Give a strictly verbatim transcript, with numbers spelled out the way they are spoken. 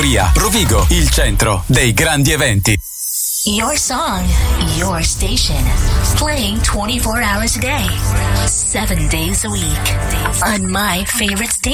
Rovigo, il centro dei grandi eventi. Your song, your station. Playing twenty-four hours a day, seven days a week. On my favorite station.